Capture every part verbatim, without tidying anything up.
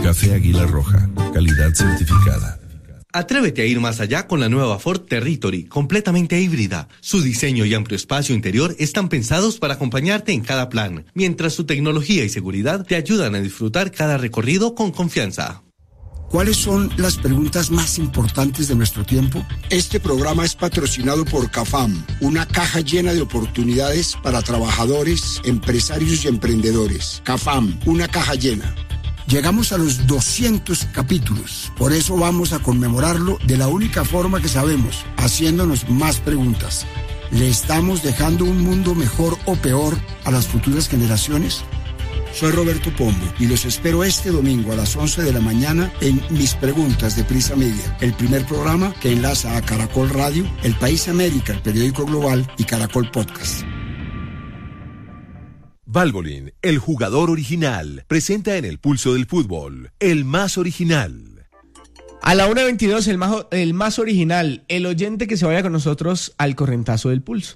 Café Águila Roja, calidad certificada. Atrévete a ir más allá con la nueva Ford Territory, completamente híbrida. Su diseño y amplio espacio interior están pensados para acompañarte en cada plan, mientras su tecnología y seguridad te ayudan a disfrutar cada recorrido con confianza. ¿Cuáles son las preguntas más importantes de nuestro tiempo? Este programa es patrocinado por CAFAM, una caja llena de oportunidades para trabajadores, empresarios y emprendedores. CAFAM, una caja llena. Llegamos a los doscientos capítulos, por eso vamos a conmemorarlo de la única forma que sabemos, haciéndonos más preguntas. ¿Le estamos dejando un mundo mejor o peor a las futuras generaciones? Soy Roberto Pombo y los espero este domingo a las once de la mañana en Mis Preguntas de Prisa Media, el primer programa que enlaza a Caracol Radio, El País América, el periódico global y Caracol Podcast. Valvoline, el jugador original, presenta en el pulso del fútbol, el más original. A la una veintidós, el más, el más original, el oyente que se vaya con nosotros al correntazo del pulso.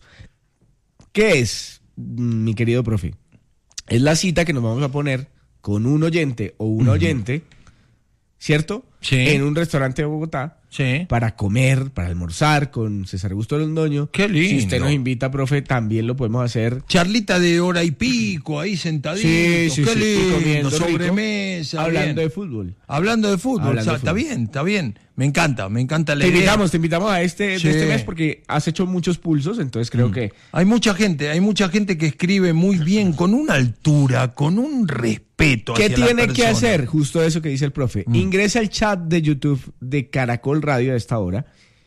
¿Qué es, mi querido profe? Es la cita que nos vamos a poner con un oyente o un uh-huh. oyente, ¿cierto? Sí. En un restaurante de Bogotá. Sí. Para comer, para almorzar con César Augusto Londoño. Qué lindo. Si usted nos invita, profe, también lo podemos hacer. Charlita de hora y pico, ahí sentaditos. Sí, sí, Qué sí. lindo, Comiendo sobremesa. Rico, hablando bien. de fútbol. Hablando de fútbol, Hablando o sea, de está fútbol. bien, está bien. Me encanta, me encanta la te idea. invitamos, te invitamos a este, Sí. de este mes porque has hecho muchos pulsos, entonces creo mm. que... Hay mucha gente, hay mucha gente que escribe muy bien, con una altura, con un respeto ¿Qué hacia la tiene que persona. hacer? Justo eso que dice el profe. Mm. Ingresa al chat de YouTube de Caracol Radio a esta hora,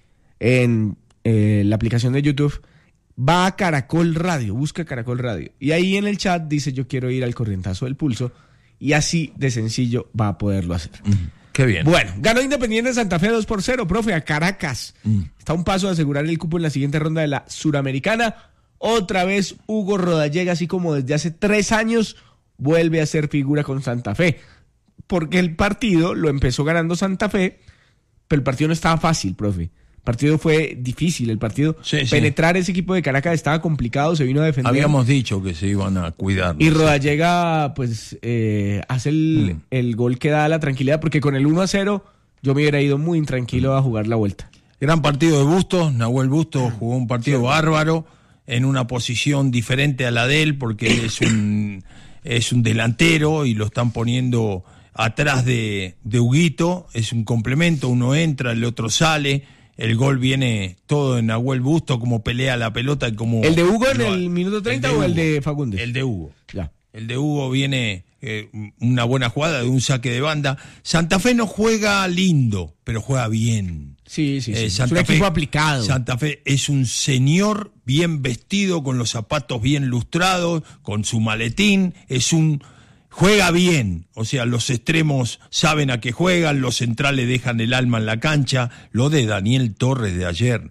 en eh, la aplicación de YouTube, va a Caracol Radio, busca Caracol Radio, y ahí en el chat dice yo quiero ir al corrientazo del pulso, y así de sencillo va a poderlo hacer. Mm. Qué bien. Bueno, ganó Independiente Santa Fe dos por cero, profe, a Caracas. Mm. Está a un paso de asegurar el cupo en la siguiente ronda de la Suramericana. Otra vez Hugo Rodallega, así como desde hace tres años, vuelve a ser figura con Santa Fe. Porque el partido lo empezó ganando Santa Fe, pero el partido no estaba fácil, profe. El partido fue difícil, el partido, sí, sí. penetrar ese equipo de Caracas estaba complicado, se vino a defender. Habíamos dicho que se iban a cuidar. Y Rodallega, pues, eh, hace el, mm. el gol que da la tranquilidad, porque con el uno a cero yo me hubiera ido muy intranquilo a jugar la vuelta. Gran partido de Bustos, Nahuel Bustos jugó un partido sí. bárbaro, en una posición diferente a la de él, porque él es un, es un delantero y lo están poniendo atrás de, de Huguito, es un complemento, uno entra, el otro sale. El gol viene todo en Nahuel Bustos, como pelea la pelota y como... ¿El de Hugo en el minuto treinta o el de Fagundes? El de Hugo. Ya. El de Hugo viene eh, una buena jugada de un saque de banda. Santa Fe no juega lindo, pero juega bien. Sí, sí, sí. Eh, es Santa un Fe, equipo aplicado. Santa Fe es un señor bien vestido, con los zapatos bien lustrados, con su maletín. Es un... Juega bien, o sea, los extremos saben a qué juegan, los centrales dejan el alma en la cancha. Lo de Daniel Torres de ayer,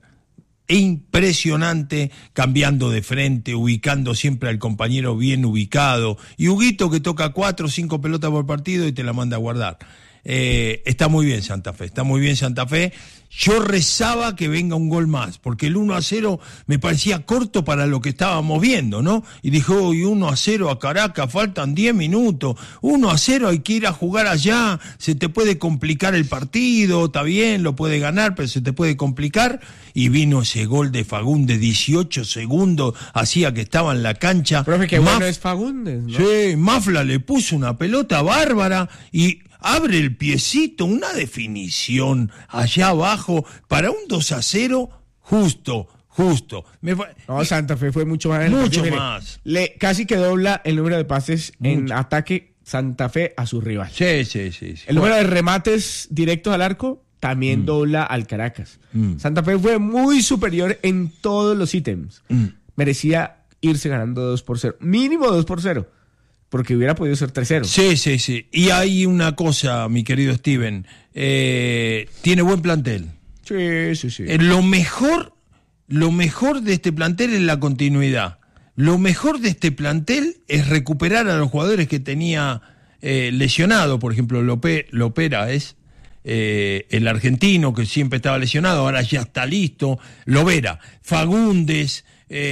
impresionante, cambiando de frente, ubicando siempre al compañero bien ubicado. Y Huguito que toca cuatro o cinco pelotas por partido y te la manda a guardar. Eh, está muy bien Santa Fe, está muy bien Santa Fe. Yo rezaba que venga un gol más, porque el uno a cero me parecía corto para lo que estábamos viendo, ¿no? Y dije, uy, uno a cero a Caracas, faltan diez minutos, uno a cero hay que ir a jugar allá, se te puede complicar el partido, está bien, lo puede ganar, pero se te puede complicar. Y vino ese gol de Fagundes, dieciocho segundos, hacía que estaba en la cancha. Profe, qué Maf- bueno es Fagundes, ¿no? Sí, Mafla le puso una pelota bárbara y... abre el piecito, una definición allá abajo para un dos a cero, justo, justo. Me fa... No, Santa Fe fue mucho más. Mucho partido, más. Le, casi que dobla el número de pases Mucho. en ataque Santa Fe a su rival. Sí, sí, sí. sí. El número de remates directos al arco también mm. dobla al Caracas. Mm. Santa Fe fue muy superior en todos los ítems. Mm. Merecía irse ganando dos por cero. Mínimo dos por cero. Porque hubiera podido ser tres cero. Sí, sí, sí. Y hay una cosa, mi querido Steven. Eh, tiene buen plantel. Sí, sí, sí. Eh, lo mejor, lo mejor de este plantel es la continuidad. Lo mejor de este plantel es recuperar a los jugadores que tenía eh, lesionado. Por ejemplo, Lope, Lopera es eh, el argentino que siempre estaba lesionado, ahora ya está listo. Lovera, Fagundes...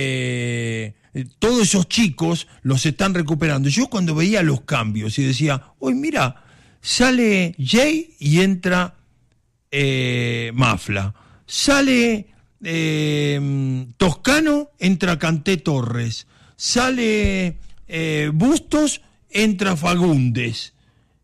Eh, todos esos chicos los están recuperando. Yo cuando veía los cambios y decía, uy, mira, Sale Jay y entra eh, Mafla. Sale eh, Toscano, entra Kanté Torres. Sale eh, Bustos, entra Fagundes.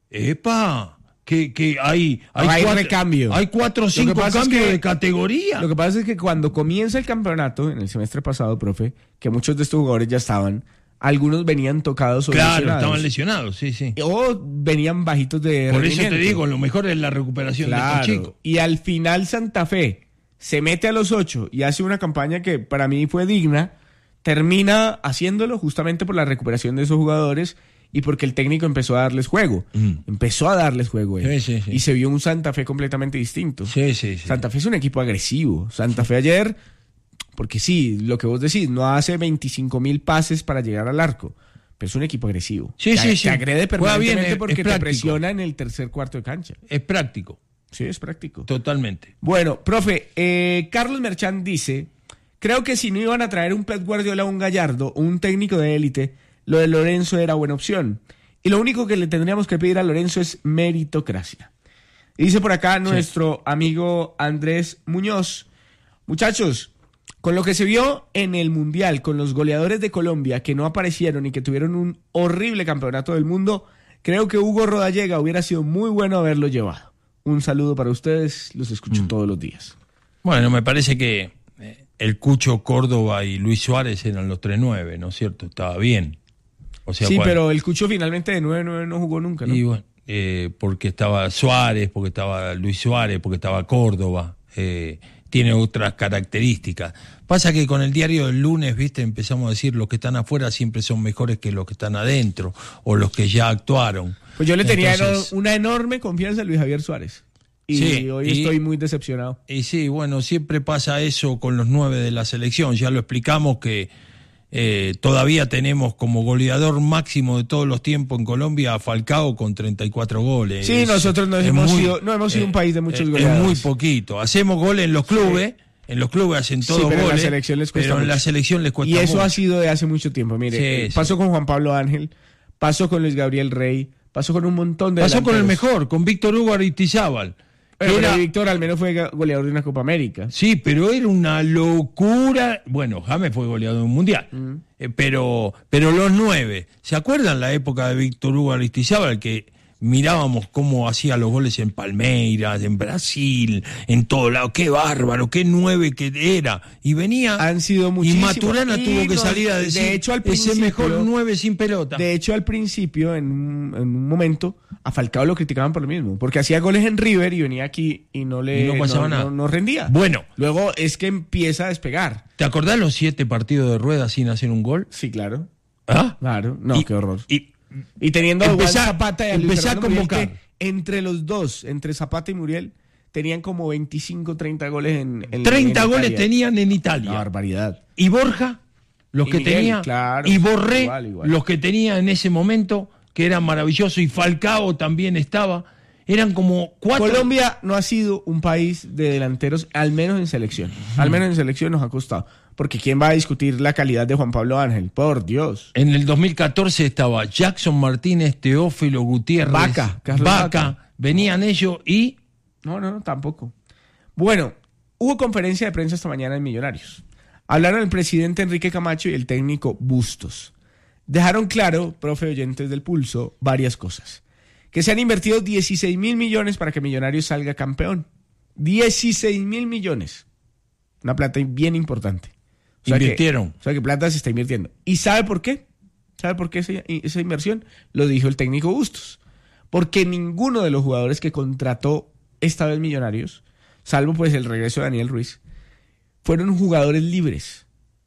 ¡Epa! Que, que hay, hay, hay cuatro, recambio. Hay cuatro o cinco cambios es que, de categoría. Lo que pasa es que cuando comienza el campeonato, en el semestre pasado, profe, que muchos de estos jugadores ya estaban, algunos venían tocados o claro, lesionados. estaban lesionados, sí, sí. O venían bajitos de Por rendimiento. eso te digo, lo mejor es la recuperación claro. de estos chicos. Y al final Santa Fe se mete a los ocho y hace una campaña que para mí fue digna, termina haciéndolo justamente por la recuperación de esos jugadores y porque el técnico empezó a darles juego. Mm. Empezó a darles juego. Sí, sí, sí. Y se vio un Santa Fe completamente distinto. Sí, sí, sí. Santa Fe es un equipo agresivo. Santa Fe ayer, porque sí, lo que vos decís, no hace veinticinco mil pases para llegar al arco, pero es un equipo agresivo. Sí, te, sí, sí. Te agrede permanentemente bien, es, porque es te presiona en el tercer cuarto de cancha. Es práctico. Sí, es práctico. Totalmente. Bueno, profe, eh, Carlos Merchán dice, creo que si no iban a traer un Pep Guardiola o un Gallardo o un técnico de élite, lo de Lorenzo era buena opción. Y lo único que le tendríamos que pedir a Lorenzo es meritocracia. Y dice por acá nuestro sí. amigo Andrés Muñoz, muchachos, con lo que se vio en el Mundial, con los goleadores de Colombia que no aparecieron y que tuvieron un horrible campeonato del mundo, creo que Hugo Rodallega hubiera sido muy bueno haberlo llevado. Un saludo para ustedes, los escucho mm. todos los días. Bueno, me parece que el Cucho, Córdoba y Luis Suárez eran los tres nueve, ¿no es cierto? Estaba bien. O sea, sí, ¿cuál? Pero el Cucho finalmente de nueve nueve no jugó nunca, ¿no? Y bueno, eh, porque estaba Suárez, porque estaba Luis Suárez, porque estaba Córdoba, eh, tiene otras características. Pasa que con el diario del lunes, viste, empezamos a decir los que están afuera siempre son mejores que los que están adentro, o los que ya actuaron. Pues yo le tenía Entonces, una enorme confianza a Luis Javier Suárez. Y sí, hoy y, estoy muy decepcionado. Y sí, bueno, siempre pasa eso con los nueve de la selección. Ya lo explicamos que eh, todavía tenemos como goleador máximo de todos los tiempos en Colombia a Falcao con treinta y cuatro goles. Sí, es, nosotros no hemos, muy, sido, no hemos sido eh, un país de muchos eh, goleadores. Es muy poquito. Hacemos goles en los clubes. Sí. En los clubes hacen todos sí, pero goles, en la selección les cuesta pero en mucho. la selección les cuesta Y eso mucho. ha sido de hace mucho tiempo. Mire, sí, eh, sí. pasó con Juan Pablo Ángel, pasó con Luis Gabriel Rey, pasó con un montón de Pasó delanteros. con el mejor, con Víctor Hugo Aristizábal. Pero, era... pero Víctor al menos fue goleador de una Copa América. Sí, pero era una locura. Bueno, James fue goleador de un mundial. Mm. Eh, pero, pero los nueve, ¿se acuerdan la época de Víctor Hugo Aristizábal que mirábamos cómo hacía los goles en Palmeiras, en Brasil, en todo lado? Qué bárbaro, qué nueve que era. Y venía. Han sido muchísimos. Y Maturana y tuvo que no, salir a decir de hecho, al ese mejor nueve sin pelota. De hecho, al principio, en un, en un momento, a Falcao lo criticaban por lo mismo. Porque hacía goles en River y venía aquí y no le y no pasaba no, nada. No, no rendía. Bueno. Luego es que empieza a despegar. ¿Te acordás los siete partidos de Rueda sin hacer un gol? Sí, claro. ¿Ah? Claro. No, y, qué horror. Y, Y teniendo a Juan Zapata y a Luis Fernando a convocar. Muriel, que entre los dos, entre Zapata y Muriel, tenían como veinticinco, treinta goles en, en treinta en goles Italia. tenían en Italia. Una barbaridad. Y Borja, los y que Miguel, tenía. Claro, y Borré, igual, igual. los que tenía en ese momento, que eran maravillosos. Y Falcao también estaba. Eran como cuatro. Colombia no ha sido un país de delanteros, al menos en selección. Uh-huh. Al menos en selección nos ha costado. Porque ¿quién va a discutir la calidad de Juan Pablo Ángel? Por Dios. En el dos mil catorce estaba Jackson Martínez, Teófilo Gutiérrez. Vaca. Carlos Vaca. Vaca. Venían ellos y... No, no, no, tampoco. Bueno, hubo conferencia de prensa esta mañana en Millonarios. Hablaron el presidente Enrique Camacho y el técnico Bustos. Dejaron claro, profe oyentes del Pulso, varias cosas. Que se han invertido dieciséis mil millones para que Millonarios salga campeón. dieciséis mil millones. Una plata bien importante. O sea Invirtieron. Que, o sea que plata se está invirtiendo. ¿Y sabe por qué? ¿Sabe por qué esa, esa inversión? Lo dijo el técnico Bustos. Porque ninguno de los jugadores que contrató esta vez Millonarios, salvo pues el regreso de Daniel Ruiz, fueron jugadores libres.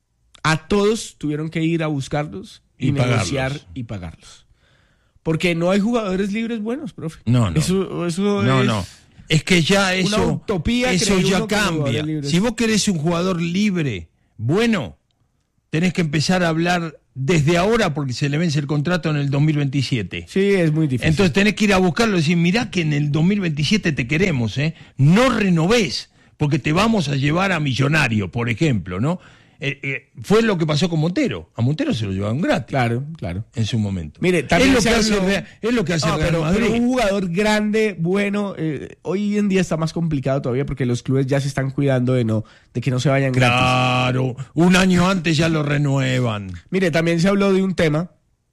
A todos tuvieron que ir a buscarlos y, y negociar pagarlos. y pagarlos. Porque no hay jugadores libres buenos, profe. No, no. Eso, eso no, es no. Es que ya eso, una utopía, eso ya cambia. Si vos querés un jugador libre, bueno, tenés que empezar a hablar desde ahora porque se le vence el contrato en el dos mil veintisiete. Sí, es muy difícil. Entonces tenés que ir a buscarlo y decir, mirá que en el dos mil veintisiete te queremos, ¿eh? No renovés, porque te vamos a llevar a Millonario, por ejemplo, ¿no? Eh, eh, fue lo que pasó con Montero. A Montero se lo llevaron gratis. Claro, claro. En su momento. Mire, también es, lo se que habló... hace, Real- es lo que hace no, Real pero, Madrid. pero un jugador grande, bueno, eh, hoy en día está más complicado todavía porque los clubes ya se están cuidando de no de que no se vayan gratis. Claro, un año antes ya lo renuevan. Mire, también se habló de un tema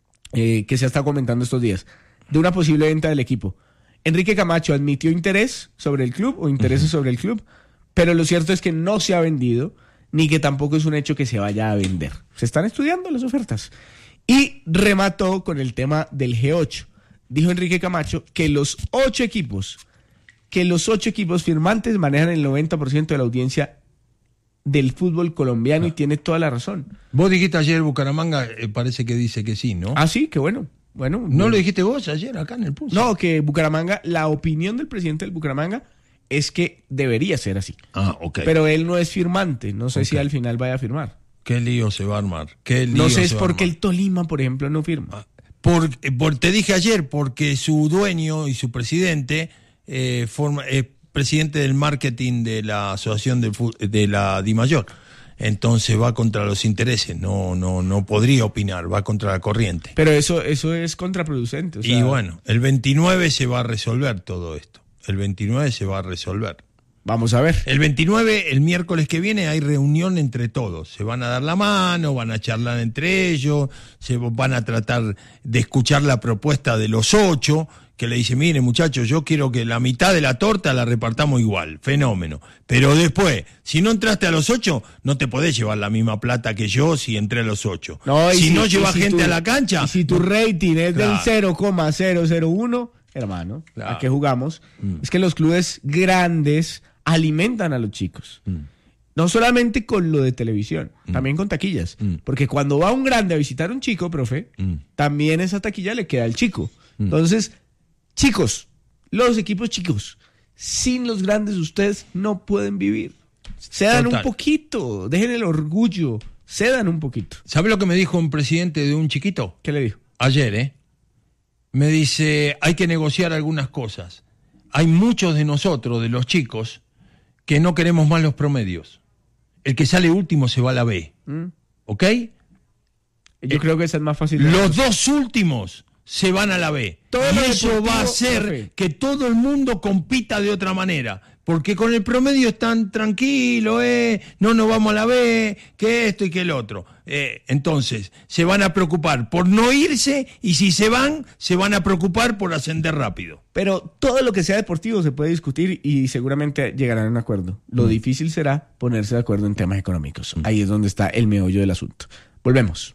eh, que se ha estado comentando estos días, de una posible venta del equipo. Enrique Camacho admitió interés sobre el club o intereses uh-huh. sobre el club, pero lo cierto es que no se ha vendido, ni que tampoco es un hecho que se vaya a vender. Se están estudiando las ofertas. Y remató con el tema del G ocho. Dijo Enrique Camacho que los ocho equipos, que los ocho equipos firmantes manejan el noventa por ciento de la audiencia del fútbol colombiano ah. y tiene toda la razón. Vos dijiste ayer Bucaramanga, eh, parece que dice que sí, ¿no? Ah, sí, qué bueno. Bueno, ¿No bueno. lo dijiste vos ayer acá en el pulso? No, que Bucaramanga, la opinión del presidente del Bucaramanga es que debería ser así. Ah, ok. Pero él no es firmante, no sé okay. si al final vaya a firmar. ¿Qué lío se va a armar? ¿Qué lío no sé es se va por qué a armar? el Tolima, por ejemplo, no firma. Ah, por, por, te dije ayer, porque su dueño y su presidente eh, forma, es presidente del marketing de la asociación del, de la DIMAYOR. Entonces va contra los intereses, no no no podría opinar, va contra la corriente. Pero eso eso es contraproducente. O sea... Y bueno, el veintinueve se va a resolver todo esto. El veintinueve se va a resolver. Vamos a ver. El veintinueve, el miércoles que viene, hay reunión entre todos. Se van a dar la mano, van a charlar entre ellos, se van a tratar de escuchar la propuesta de los ocho, que le dice, mire muchachos, yo quiero que la mitad de la torta la repartamos igual, fenómeno. Pero después, si no entraste a los ocho, no te podés llevar la misma plata que yo si entré a los ocho. No, si, si no llevas si gente tu, a la cancha... Y si tu rating es claro. del cero coma cero cero uno, hermano, claro. ¿a qué jugamos? Mm. Es que los clubes grandes alimentan a los chicos. Mm. No solamente con lo de televisión, mm. también con taquillas. Mm. Porque cuando va un grande a visitar a un chico, profe, mm. también esa taquilla le queda al chico. Mm. Entonces, chicos, los equipos chicos, sin los grandes ustedes no pueden vivir. Cedan Total. un poquito, dejen el orgullo, cedan un poquito. ¿Sabe lo que me dijo un presidente de un chiquito? ¿Qué le dijo? Ayer, ¿eh? Me dice, hay que negociar algunas cosas. Hay muchos de nosotros, de los chicos, que no queremos más los promedios. El que sale último se va a la B. ¿Mm? ¿Ok? Yo eh, creo que esa es más fácil. Los dos últimos se van a la B. Todo y eso va a hacer profe. que todo el mundo compita de otra manera. Porque con el promedio están tranquilos, eh, no nos vamos a la B, que esto y que el otro. Eh, entonces, se van a preocupar por no irse y si se van, se van a preocupar por ascender rápido. Pero todo lo que sea deportivo se puede discutir y seguramente llegarán a un acuerdo. Lo mm. difícil será ponerse de acuerdo en temas económicos. Mm. Ahí es donde está el meollo del asunto. Volvemos.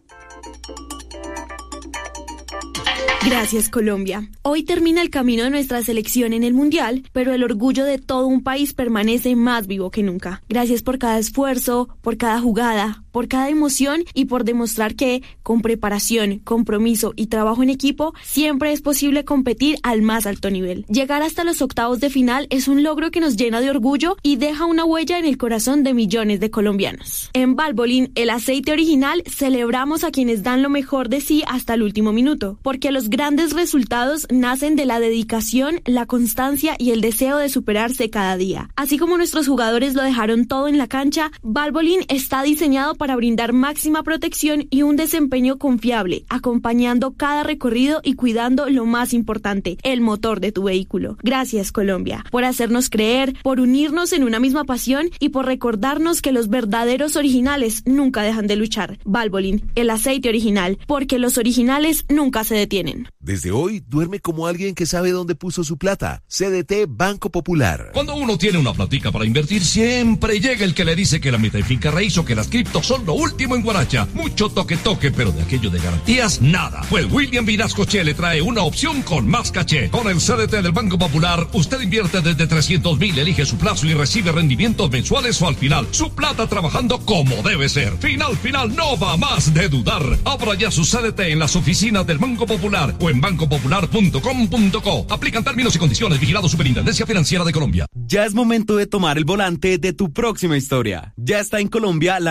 Gracias, Colombia. Hoy termina el camino de nuestra selección en el Mundial, pero el orgullo de todo un país permanece más vivo que nunca. Gracias por cada esfuerzo, por cada jugada, por cada emoción y por demostrar que, con preparación, compromiso y trabajo en equipo, siempre es posible competir al más alto nivel. Llegar hasta los octavos de final es un logro que nos llena de orgullo y deja una huella en el corazón de millones de colombianos. En Valvoline, el aceite original, celebramos a quienes dan lo mejor de sí hasta el último minuto, porque los grandes resultados nacen de la dedicación, la constancia y el deseo de superarse cada día. Así como nuestros jugadores lo dejaron todo en la cancha, Valvoline está diseñado para brindar máxima protección y un desempeño confiable, acompañando cada recorrido y cuidando lo más importante, el motor de tu vehículo. Gracias, Colombia, por hacernos creer, por unirnos en una misma pasión y por recordarnos que los verdaderos originales nunca dejan de luchar. Valvoline, el aceite original, porque los originales nunca se detienen. Desde hoy, duerme como alguien que sabe dónde puso su plata. C D T Banco Popular. Cuando uno tiene una platica para invertir, siempre llega el que le dice que la meta y finca raíz o que las criptos son lo último en Guaracha. Mucho toque toque, pero de aquello de garantías, nada. Pues William Vinascoche le trae una opción con más caché. Con el C D T del Banco Popular, usted invierte desde trescientos mil, elige su plazo y recibe rendimientos mensuales o al final. Su plata trabajando como debe ser. Final, final, no va más de dudar. Abra ya su C D T en las oficinas del Banco Popular o en banco popular punto com punto co. Aplican términos y condiciones. Vigilado Superintendencia Financiera de Colombia. Ya es momento de tomar el volante de tu próxima historia. Ya está en Colombia la nueva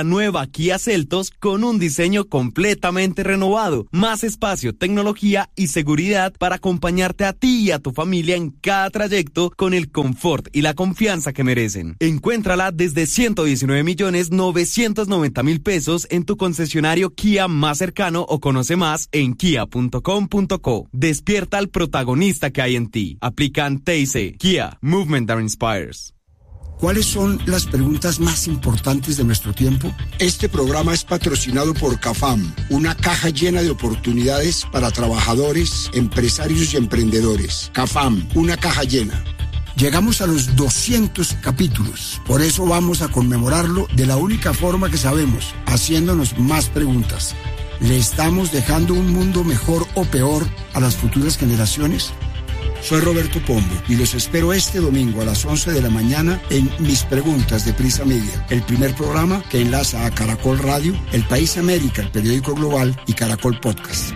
Kia Seltos con un diseño completamente renovado, más espacio, tecnología y seguridad para acompañarte a ti y a tu familia en cada trayecto con el confort y la confianza que merecen. Encuéntrala desde ciento diecinueve millones novecientos noventa mil pesos en tu concesionario Kia más cercano o conoce más en kia punto com punto co. Despierta al protagonista que hay en ti. Aplican T I C. Kia, Movement that Inspires. ¿Cuáles son las preguntas más importantes de nuestro tiempo? Este programa es patrocinado por CAFAM, una caja llena de oportunidades para trabajadores, empresarios y emprendedores. CAFAM, una caja llena. Llegamos a los doscientos capítulos, por eso vamos a conmemorarlo de la única forma que sabemos, haciéndonos más preguntas. ¿Le estamos dejando un mundo mejor o peor a las futuras generaciones? Soy Roberto Pombo y los espero este domingo a las once de la mañana en Mis Preguntas de Prisa Media, el primer programa que enlaza a Caracol Radio, El País América, el periódico global y Caracol Podcast.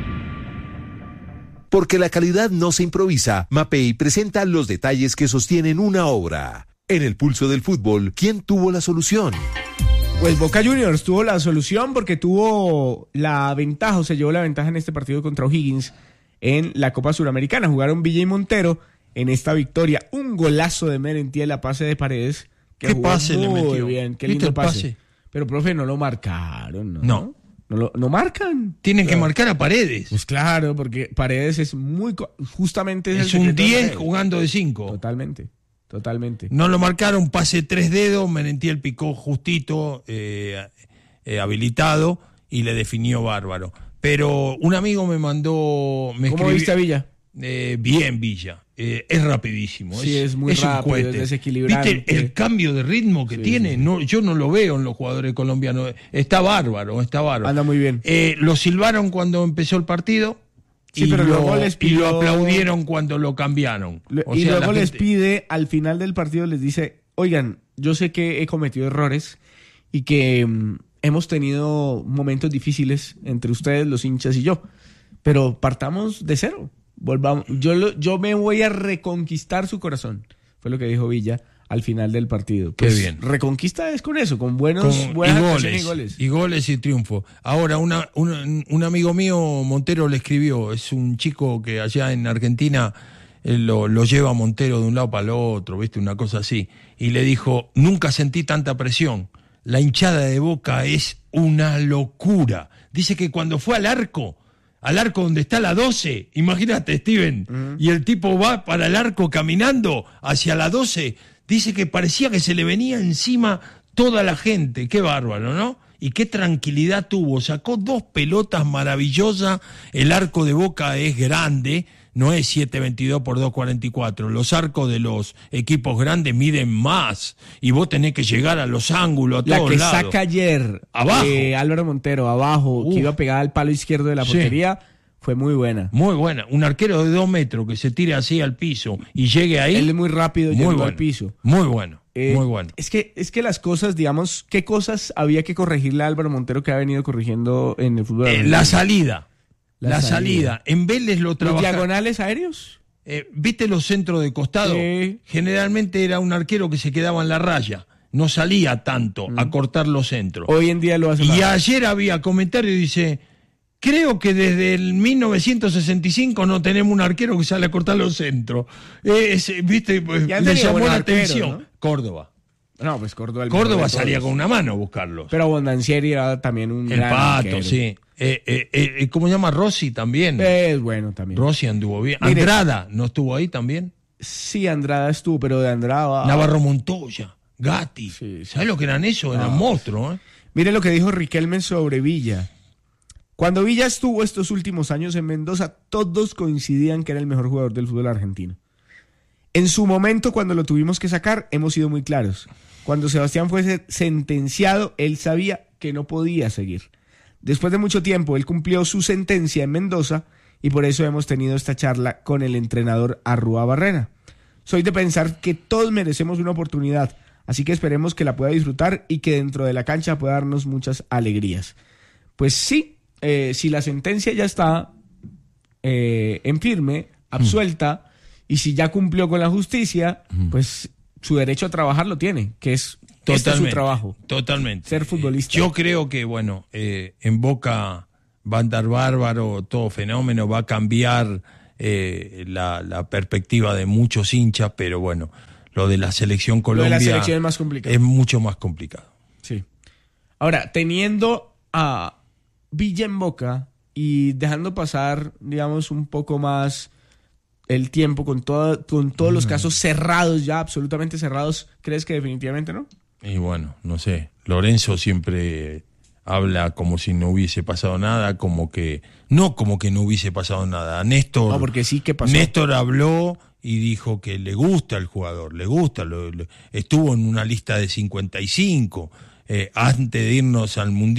Porque la calidad no se improvisa, Mapei presenta los detalles que sostienen una obra. En el pulso del fútbol, ¿quién tuvo la solución? Pues Boca Juniors tuvo la solución porque tuvo la ventaja, o se llevó la ventaja en este partido contra O'Higgins en la Copa Suramericana. Jugaron Villa y Montero en esta victoria. Un golazo de Merentiel a pase de Paredes. Que ¿Qué jugó pase muy le metió? bien, qué ¿Viste lindo el pase? pase? Pero, profe, no lo marcaron, ¿no? No. No, lo, no marcan. Tienen que Claro. marcar a Paredes. Pues claro, porque Paredes es muy... co- Justamente Es el un secreto de diez Paredes. jugando de cinco. Totalmente, totalmente. No lo marcaron, pase tres dedos, Merentiel picó justito, eh, eh, habilitado, y le definió bárbaro. Pero un amigo me mandó... Me ¿Cómo escribió- viste a Villa? Eh, bien, Villa. Eh, es rapidísimo. Sí, es muy un rápido, cohete. es desequilibrante. ¿Viste el cambio de ritmo que Sí, tiene? sí, sí. No, yo no lo veo en los jugadores colombianos. Está bárbaro, está bárbaro. Anda muy bien. Eh, lo silbaron cuando empezó el partido. Sí, y, pero lo, luego les y lo pidió- aplaudieron cuando lo cambiaron. Le- O y sea, luego la les gente- pide, al final del partido les dice, oigan, yo sé que he cometido errores y que mm, hemos tenido momentos difíciles entre ustedes, los hinchas y yo, pero partamos de cero. Volvamos, yo, lo- yo me voy a reconquistar su corazón, fue lo que dijo Villa al final del partido. Qué Pues, bien. Reconquista es con eso, con buenos, Con- buenas y, actuaciones goles, y goles. y goles y triunfo. Ahora, una, una- un amigo mío, Montero, le escribió, es un chico que allá en Argentina eh, lo, lo lleva a Montero de un lado para el otro, ¿viste? Una cosa así. Y le dijo, nunca sentí tanta presión. La hinchada de Boca es una locura. Dice que cuando fue al arco, al arco donde está la doce, imagínate, Steven, uh-huh. y el tipo va para el arco caminando hacia la doce, dice que parecía que se le venía encima toda la gente. Qué bárbaro, ¿no? Y qué tranquilidad tuvo. Sacó dos pelotas maravillosas. El arco de Boca es grande, no es siete veintidós por dos cuarenta y cuatro. Los arcos de los equipos grandes miden más. Y vos tenés que llegar a los ángulos, a La todos que lados. saca ayer Abajo. eh, Álvaro Montero, abajo, Uf. que iba pegada al palo izquierdo de la Sí. portería, fue muy buena. Muy buena. Un arquero de dos metros que se tire así al piso y llegue ahí. Él es muy rápido muy llegando bueno. al piso. Muy bueno. Eh, muy bueno. Es que, es que las cosas, digamos, ¿qué cosas había que corregirle a Álvaro Montero que ha venido corrigiendo en el fútbol? Eh, la salida. La, La salida. salida. En Vélez lo ¿Los trabaja. diagonales aéreos? Eh, ¿Viste los centros de costado? Sí. Generalmente era un arquero que se quedaba en la raya. No salía tanto Mm. a cortar los centros. Hoy en día lo hace Y más. ayer había comentarios y dice, creo que desde el mil novecientos sesenta y cinco no tenemos un arquero que sale a cortar los centros. Eh, es, ¿Viste? Pues, Ya han le tenido llamó buen la arquero, atención. ¿no? Córdoba. No, pues Córdoba. el mejor Córdoba de salía todos. con una mano a buscarlos. Pero Bondancieri era también un El gran Pato, arquero. sí. Eh, eh, eh, ¿Cómo se llama? Rossi también. Es bueno también. Rossi anduvo bien. Mire. Andrada, ¿no estuvo ahí también? Sí, Andrada estuvo, pero de Andrada... Navarro Montoya, Gatti. Sí, sí. ¿Sabes lo que eran esos? Eran No. monstruos, ¿eh? Mire lo que dijo Riquelme sobre Villa. Cuando Villa estuvo estos últimos años en Mendoza, todos coincidían que era el mejor jugador del fútbol argentino. En su momento, cuando lo tuvimos que sacar, hemos sido muy claros. Cuando Sebastián fue sentenciado, él sabía que no podía seguir. Después de mucho tiempo, él cumplió su sentencia en Mendoza y por eso hemos tenido esta charla con el entrenador Arrúa Barrena. Soy de pensar que todos merecemos una oportunidad, así que esperemos que la pueda disfrutar y que dentro de la cancha pueda darnos muchas alegrías. Pues sí, eh, si la sentencia ya está eh, en firme, absuelta, mm. y si ya cumplió con la justicia, mm. pues su derecho a trabajar lo tiene, que es, este es su trabajo. Totalmente. Ser futbolista. Yo creo que, bueno, eh, en Boca va a andar bárbaro, todo fenómeno, va a cambiar eh, la, la perspectiva de muchos hinchas, pero bueno, lo de la selección Colombia lo de la selección es más complicado. Es mucho más complicado. Sí. Ahora, teniendo a Villa en Boca y dejando pasar, digamos, un poco más el tiempo con, todo, con todos los casos cerrados, ya absolutamente cerrados, ¿crees que definitivamente no? Y bueno, no sé, Lorenzo siempre habla como si no hubiese pasado nada, como que, no como que no hubiese pasado nada. Néstor, no, porque sí que pasó. Néstor habló y dijo que le gusta el jugador, le gusta, lo, lo, estuvo en una lista de cincuenta y cinco eh, antes de irnos al Mundial.